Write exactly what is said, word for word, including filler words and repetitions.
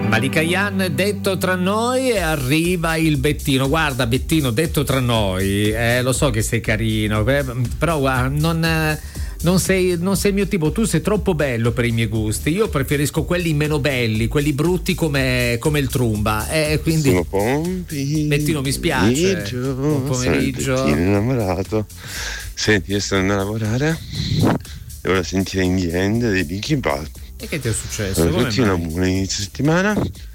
Malika Yan, detto tra noi, e arriva il Bettino. Guarda Bettino, detto tra noi, eh, lo so che sei carino, eh, però guarda, non... Eh, Non sei, non sei il mio tipo, tu sei troppo bello per i miei gusti. Io preferisco quelli meno belli, quelli brutti come, come il Trumba. E eh, quindi Bettino, mi spiace. Buon pomeriggio. Sono innamorato. Senti, io sto andando a lavorare e ora sentire in the end dei Linkin Park. E che ti è successo? Allora, tutti una buona inizio settimana.